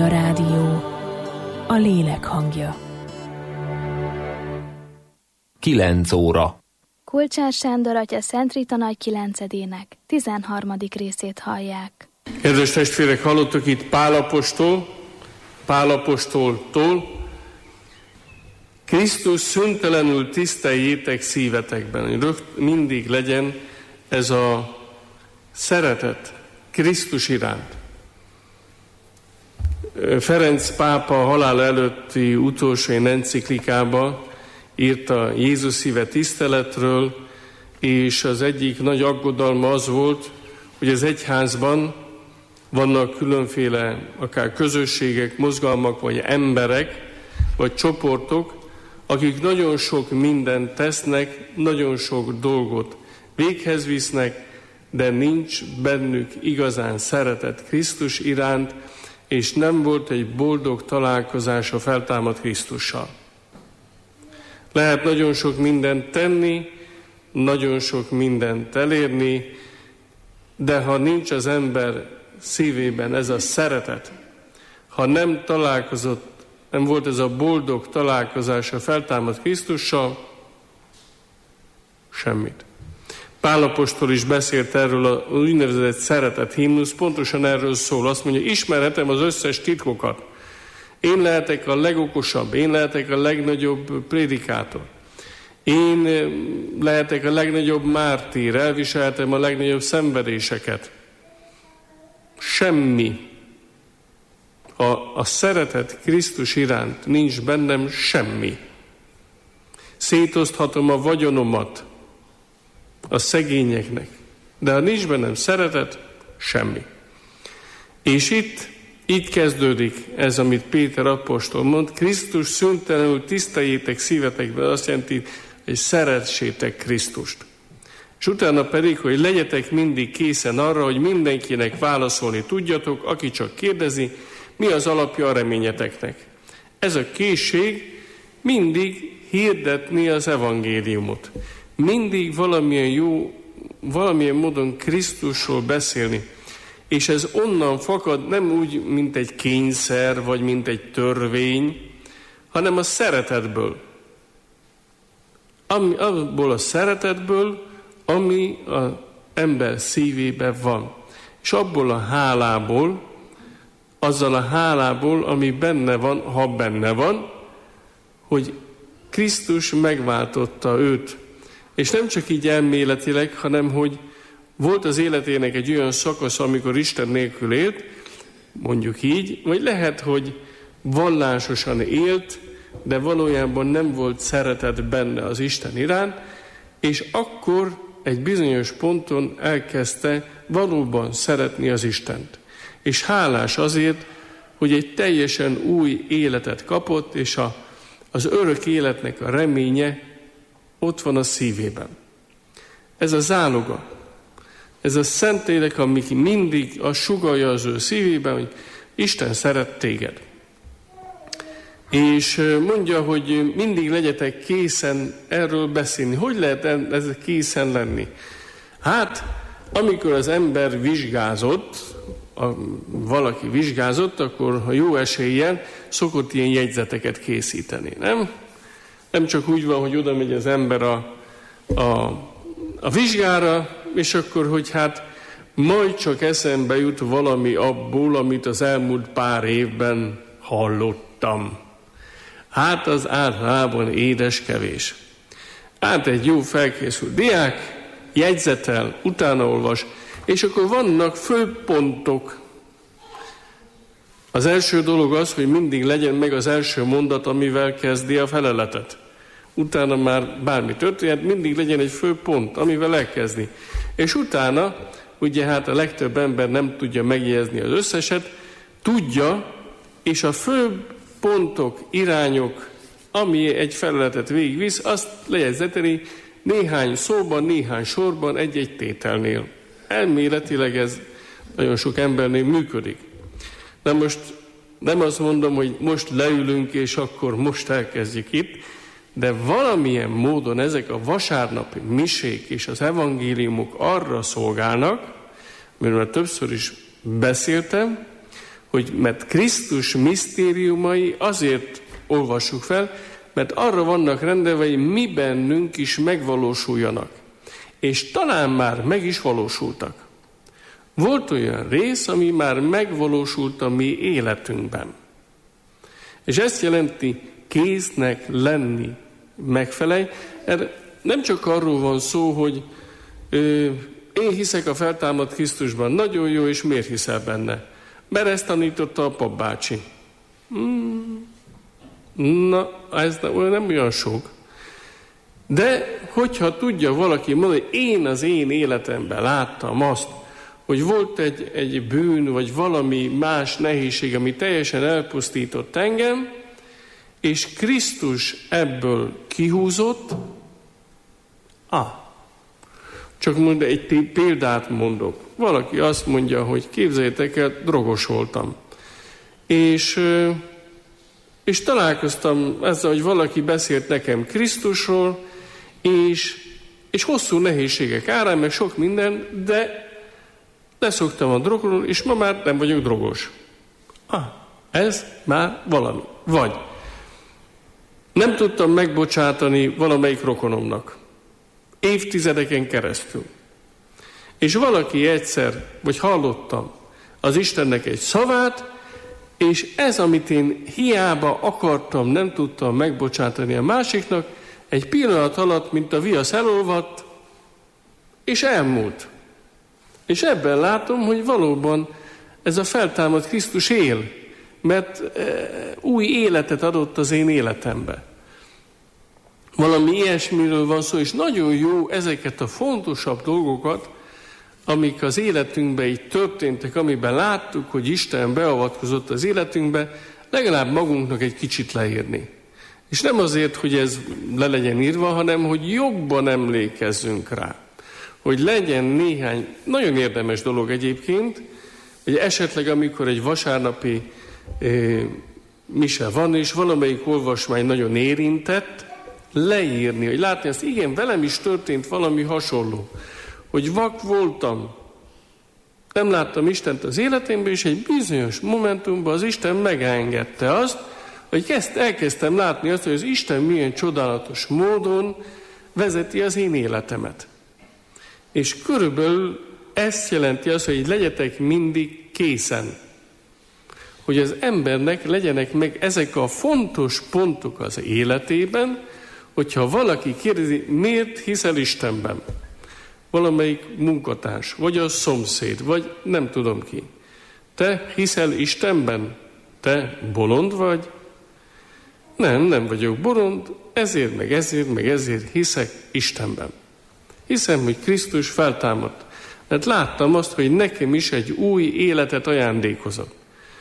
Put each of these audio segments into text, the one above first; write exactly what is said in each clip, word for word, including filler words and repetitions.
Magna Rádió, a lélek hangja. Kilenc óra. Kulcsás Sándor atya Szent Rita nagy kilencedének tizenharmadik részét hallják. Kedves testvérek, hallottak itt Pál apostol, Pál apostoltól: Krisztus szüntelenül tiszteljétek szívetekben, hogy rögt mindig legyen ez a szeretet Krisztus iránt. Ferenc pápa halál előtti utolsó enciklikába írta Jézus szíve tiszteletről, és az egyik nagy aggodalma az volt, hogy az egyházban vannak különféle akár közösségek, mozgalmak, vagy emberek, vagy csoportok, akik nagyon sok mindent tesznek, nagyon sok dolgot véghez visznek, de nincs bennük igazán szeretet Krisztus iránt, és nem volt egy boldog találkozás a feltámadt Krisztussal. Lehet nagyon sok mindent tenni, nagyon sok mindent elérni, de ha nincs az ember szívében ez a szeretet, ha nem találkozott, nem volt ez a boldog találkozás a feltámadt Krisztussal, semmit. Pál apostol is beszélt erről az úgynevezett szeretet himnusz, pontosan erről szól. Azt mondja, ismerhetem az összes titkokat. Én lehetek a legokosabb, én lehetek a legnagyobb prédikátor. Én lehetek a legnagyobb mártír, elviselhetem a legnagyobb szenvedéseket. Semmi. Ha a szeretet Krisztus iránt nincs bennem, semmi. Szétoszthatom a vagyonomat a szegényeknek, de ha nincs bennem szeretet, semmi. És itt, itt kezdődik ez, amit Péter apostol mond: Krisztus szüntelenül tiszteljétek szívetekben, azt jelenti, hogy szeressétek Krisztust. És utána pedig, hogy legyetek mindig készen arra, hogy mindenkinek válaszolni tudjatok, aki csak kérdezi, mi az alapja a reményeteknek. Ez a készség mindig hirdetni az evangéliumot. Mindig valamilyen jó, valamilyen módon Krisztusról beszélni. És ez onnan fakad, nem úgy, mint egy kényszer, vagy mint egy törvény, hanem a szeretetből. Ami, abból a szeretetből, ami az ember szívében van. És abból a hálából, azzal a hálából, ami benne van, ha benne van, hogy Krisztus megváltotta őt. És nem csak így elméletileg, hanem hogy volt az életének egy olyan szakasz, amikor Isten nélkül élt, mondjuk így, vagy lehet, hogy vallásosan élt, de valójában nem volt szeretet benne az Isten iránt, és akkor egy bizonyos ponton elkezdte valóban szeretni az Istent. És hálás azért, hogy egy teljesen új életet kapott, és a, az örök életnek a reménye ott van a szívében. Ez a záloga, ez a Szentlélek, ami mindig a sugallja az ő szívében, hogy Isten szeret téged. És mondja, hogy mindig legyetek készen erről beszélni. Hogy lehet ez készen lenni? Hát, amikor az ember vizsgázott, a, valaki vizsgázott, akkor ha jó eséllyel szokott ilyen jegyzeteket készíteni, nem? Nem csak úgy van, hogy oda megy az ember a, a, a vizsgára, és akkor, hogy hát majd csak eszembe jut valami abból, amit az elmúlt pár évben hallottam. Hát az általában édes kevés. Hát egy jó felkészült diák jegyzetel, utána olvas, és akkor vannak főpontok. Az első dolog az, hogy mindig legyen meg az első mondat, amivel kezdi a feleletet. Utána már bármi történhet, mindig legyen egy fő pont, amivel elkezdi. És utána, ugye hát a legtöbb ember nem tudja megjegyezni az összeset, tudja, és a fő pontok, irányok, ami egy feleletet végigvisz, azt lejegyzeteli néhány szóban, néhány sorban, egy-egy tételnél. Elméletileg ez nagyon sok embernél működik. Na most nem azt mondom, hogy most leülünk, és akkor most elkezdjük itt, de valamilyen módon ezek a vasárnapi misék és az evangéliumok arra szolgálnak, mert már többször is beszéltem, hogy mert Krisztus misztériumai azért olvassuk fel, mert arra vannak rendelve, hogy mi bennünk is megvalósuljanak. És talán már meg is valósultak. Volt olyan rész, ami már megvalósult a mi életünkben. És ezt jelenti késznek lenni, megfelelj. Erre nem csak arról van szó, hogy ö, én hiszek a feltámadt Krisztusban, nagyon jó, és miért hiszel benne? Mert ezt tanította a papbácsi. Hmm. Na, ez nem olyan sok. De hogyha tudja valaki mondani, hogy én az én életemben láttam azt, hogy volt egy, egy bűn, vagy valami más nehézség, ami teljesen elpusztított engem, és Krisztus ebből kihúzott, ah, csak mond, egy példát mondok. Valaki azt mondja, hogy képzeljétek el, drogos voltam. És, és találkoztam ezzel, hogy valaki beszélt nekem Krisztusról, és, és hosszú nehézségek árán, meg sok minden, de leszoktam a drogról, és ma már nem vagyok drogos. Ah, ez már valami. Vagy nem tudtam megbocsátani valamelyik rokonomnak. Évtizedeken keresztül. És valaki egyszer, vagy hallottam az Istennek egy szavát, és ez, amit én hiába akartam, nem tudtam megbocsátani a másiknak, egy pillanat alatt, mint a viasz elolvadt, és elmúlt. És ebben látom, hogy valóban ez a feltámadt Krisztus él, mert új életet adott az én életembe. Valami ilyesmiről van szó, és nagyon jó ezeket a fontosabb dolgokat, amik az életünkben így történtek, amiben láttuk, hogy Isten beavatkozott az életünkbe, legalább magunknak egy kicsit leírni. És nem azért, hogy ez le legyen írva, hanem hogy jobban emlékezzünk rá. Hogy legyen néhány, nagyon érdemes dolog egyébként, hogy esetleg amikor egy vasárnapi eh, mise van, és valamelyik olvasmány nagyon érintett, leírni, hogy látni azt, igen, velem is történt valami hasonló. Hogy vak voltam, nem láttam Istent az életemben, és egy bizonyos momentumban az Isten megengedte azt, hogy kezd, elkezdtem látni azt, hogy az Isten milyen csodálatos módon vezeti az én életemet. És körülbelül ezt jelenti azt, hogy legyetek mindig készen. Hogy az embernek legyenek meg ezek a fontos pontok az életében, hogyha valaki kérdezi, miért hiszel Istenben? Valamelyik munkatárs, vagy a szomszéd, vagy nem tudom ki. Te hiszel Istenben? Te bolond vagy? Nem, nem vagyok bolond, ezért, meg ezért, meg ezért hiszek Istenben. Hiszem, hogy Krisztus feltámadt. Mert láttam azt, hogy nekem is egy új életet ajándékozott.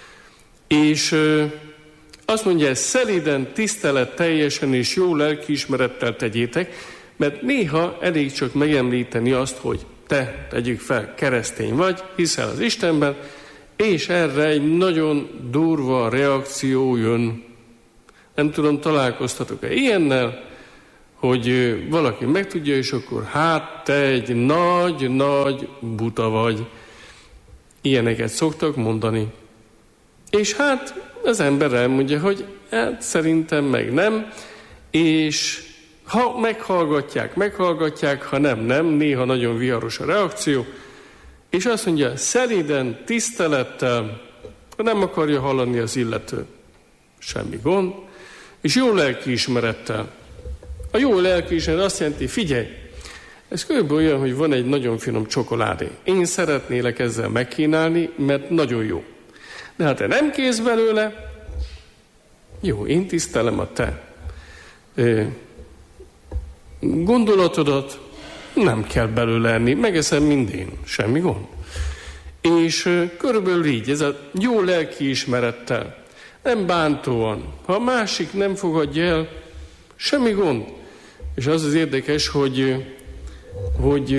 És ö, azt mondja, szelíden, tisztelet teljesen és jó lelkiismerettel tegyétek, mert néha elég csak megemlíteni azt, hogy te, tegyük fel, keresztény vagy, hiszel az Istenben, és erre egy nagyon durva reakció jön. Nem tudom, találkoztatok-e ilyennel, hogy valaki megtudja, és akkor hát te egy nagy-nagy buta vagy. Ilyeneket szoktak mondani. És hát az ember elmondja, hogy hát szerintem meg nem, és ha meghallgatják, meghallgatják, ha nem, nem, néha nagyon viharos a reakció, és azt mondja, szelíden, tisztelettel, ha nem akarja hallani az illető, semmi gond, és jó lelkiismerettel. A jó lelkiismeret azt jelenti, figyelj, ez körülbelül olyan, hogy van egy nagyon finom csokoládé. Én szeretnélek ezzel megkínálni, mert nagyon jó. De ha te nem kész belőle, jó, én tisztelem a te gondolatodat, nem kell belőle enni, megeszem mindén, semmi gond. És körülbelül így, ez a jó lelkiismerettel, nem bántóan, ha a másik nem fogadja el, semmi gond. És az az érdekes, hogy, hogy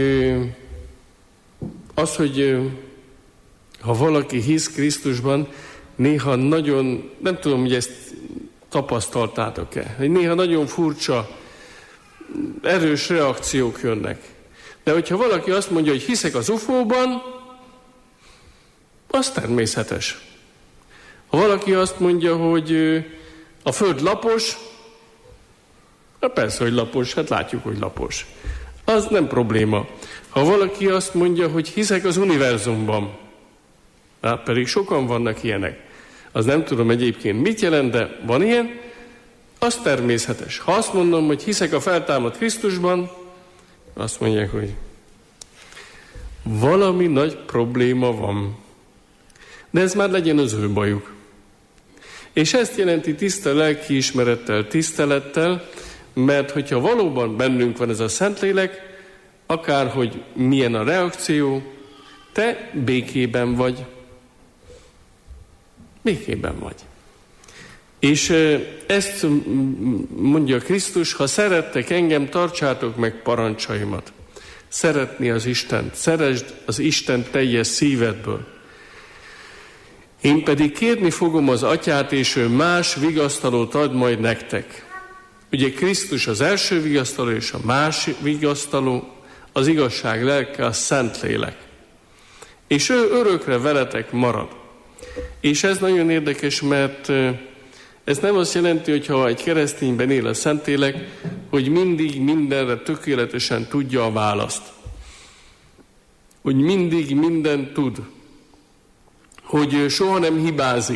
az, hogy ha valaki hisz Krisztusban, néha nagyon, nem tudom, hogy ezt tapasztaltátok-e, hogy néha nagyon furcsa, erős reakciók jönnek. De hogyha valaki azt mondja, hogy hiszek az ufóban, az természetes. Ha valaki azt mondja, hogy a föld lapos, hát persze, hogy lapos, hát látjuk, hogy lapos. Az nem probléma. Ha valaki azt mondja, hogy hiszek az univerzumban, hát pedig sokan vannak ilyenek, az nem tudom egyébként mit jelent, de van ilyen, az természetes. Ha azt mondom, hogy hiszek a feltámadt Krisztusban, azt mondják, hogy valami nagy probléma van. De ez már legyen az ő bajuk. És ezt jelenti tiszta lelkiismerettel, tisztelettel, mert hogyha valóban bennünk van ez a Szentlélek, akárhogy milyen a reakció, te békében vagy. Békében vagy. És ezt mondja Krisztus, ha szerettek engem, tartsátok meg parancsaimat. Szeretni az Istent, szeresd az Isten teljes szívedből. Én pedig kérni fogom az Atyát, és ő más vigasztalót ad majd nektek. Ugye Krisztus az első vigasztaló, és a más vigasztaló, az igazság lelke, a Szentlélek. És ő örökre veletek marad. És ez nagyon érdekes, mert ez nem azt jelenti, hogy ha egy keresztényben él a Szentlélek, hogy mindig mindenre tökéletesen tudja a választ. Hogy mindig mindent tud. Hogy soha nem hibázik.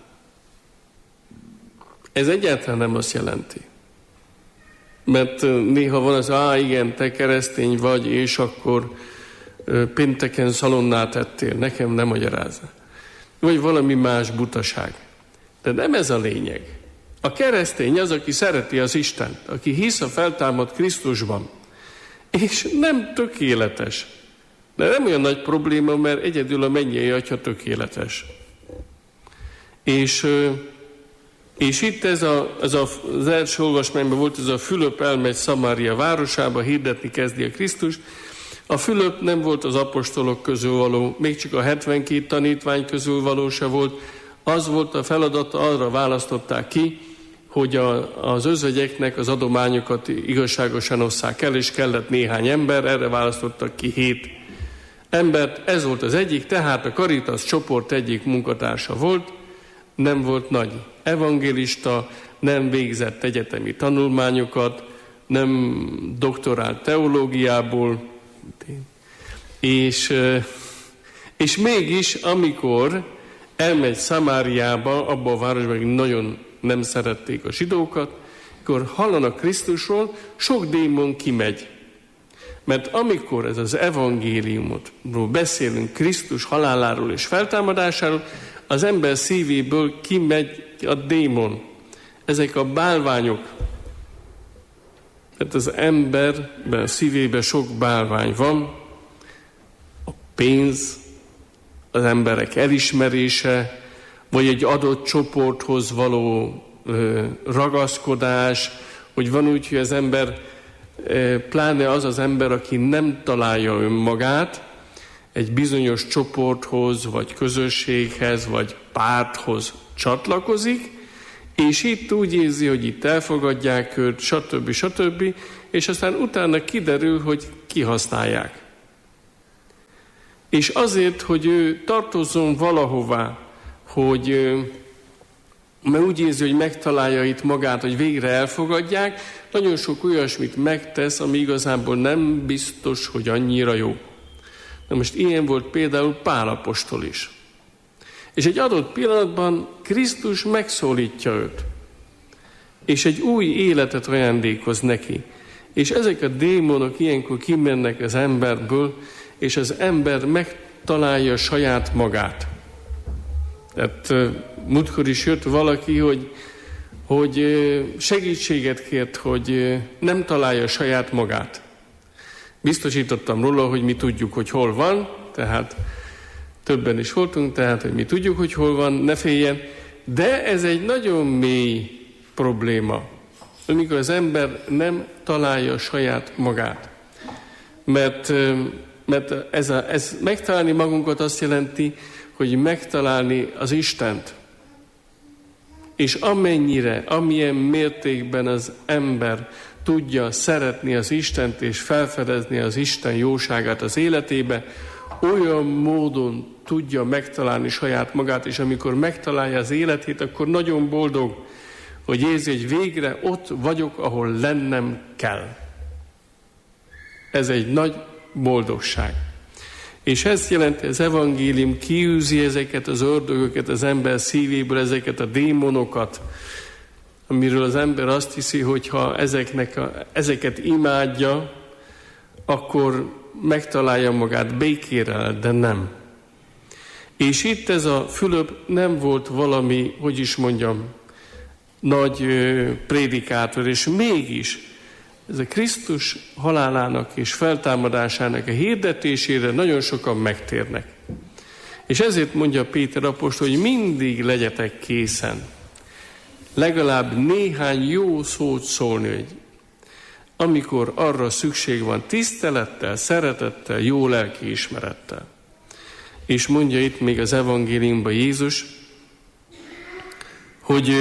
Ez egyáltalán nem azt jelenti. Mert néha van az, á igen, te keresztény vagy, és akkor pénteken szalonnát ettél, nekem nem magyarázza. Vagy valami más butaság. De nem ez a lényeg. A keresztény az, aki szereti az Istent, aki hisz a feltámadt Krisztusban, és nem tökéletes. De nem olyan nagy probléma, mert egyedül a mennyei Atya tökéletes. És, és itt ez, a, ez a, az első olvasmányban volt, ez a Fülöp elmegy Szamária városába, hirdetni kezdi a Krisztus. A Fülöp nem volt az apostolok közül való, még csak a hetvenkét tanítvány közül való se volt. Az volt a feladata, arra választották ki, hogy a, az özvegyeknek az adományokat igazságosan osszák el, és kellett néhány ember, erre választottak ki hét embert. Ez volt az egyik, tehát a Caritas csoport egyik munkatársa volt, nem volt nagy evangélista, nem végzett egyetemi tanulmányokat, nem doktorált teológiából, és, és mégis, amikor elmegy Szamáriába, abba a városban, akik nagyon nem szerették a zsidókat, akkor hallanak Krisztusról, sok démon kimegy. Mert amikor ez az evangéliumról beszélünk, Krisztus haláláról és feltámadásáról, az ember szívéből kimegy a démon. Ezek a bálványok. Tehát az emberben, szívében sok bálvány van. A pénz, az emberek elismerése, vagy egy adott csoporthoz való ö, ragaszkodás, hogy van úgy, hogy az ember, ö, pláne az az ember, aki nem találja önmagát, egy bizonyos csoporthoz, vagy közösséghez, vagy párthoz csatlakozik, és itt úgy érzi, hogy itt elfogadják őt, stb. stb. És aztán utána kiderül, hogy kihasználják. És azért, hogy ő tartozzon valahová, hogy mert úgy érzi, hogy megtalálja itt magát, hogy végre elfogadják, nagyon sok olyasmit megtesz, ami igazából nem biztos, hogy annyira jó. Na most ilyen volt például Pál apostol is. És egy adott pillanatban Krisztus megszólítja őt. És egy új életet ajándékoz neki. És ezek a démonok ilyenkor kimennek az emberből, és az ember megtalálja saját magát. Tehát múltkor is jött valaki, hogy, hogy segítséget kért, hogy nem találja saját magát. Biztosítottam róla, hogy mi tudjuk, hogy hol van, tehát többen is voltunk, tehát, hogy mi tudjuk, hogy hol van, ne féljen. De ez egy nagyon mély probléma, amikor az ember nem találja saját magát. Mert, mert ez, a, ez megtalálni magunkat azt jelenti, hogy megtalálni az Istent. És amennyire, amilyen mértékben az ember tudja szeretni az Istent és felfedezni az Isten jóságát az életébe, olyan módon tudja megtalálni saját magát, és amikor megtalálja az életét, akkor nagyon boldog, hogy érzi, hogy végre ott vagyok, ahol lennem kell. Ez egy nagy boldogság. És ezt jelenti, az evangélium kiűzi ezeket az ördögöket az ember szívéből, ezeket a démonokat, amiről az ember azt hiszi, hogy ha ezeknek a, ezeket imádja, akkor megtalálja magát békére, de nem. És itt ez a Fülöp nem volt valami, hogy is mondjam, nagy prédikátor, és mégis ez a Krisztus halálának és feltámadásának a hirdetésére nagyon sokan megtérnek. És ezért mondja Péter apostol, hogy mindig legyetek készen. Legalább néhány jó szót szólni, hogy amikor arra szükség van, tisztelettel, szeretettel, jó lelkiismerettel. És mondja itt még az evangéliumban Jézus, hogy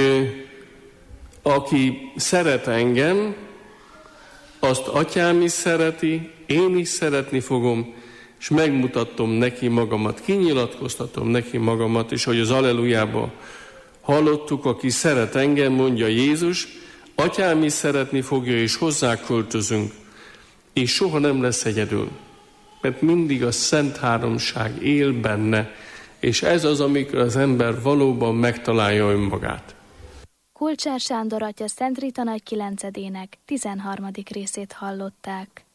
aki szeret engem, azt atyám is szereti, én is szeretni fogom, és megmutatom neki magamat, kinyilatkoztatom neki magamat, és hogy az Allelujában hallottuk, aki szeret engem, mondja Jézus, atyám is szeretni fogja, és hozzá költözünk, és soha nem lesz egyedül, mert mindig a Szent Háromság él benne, és ez az, amikor az ember valóban megtalálja önmagát. Kulcsár Sándor atya Szent Rita Nagy kilencedének tizenharmadik részét hallották.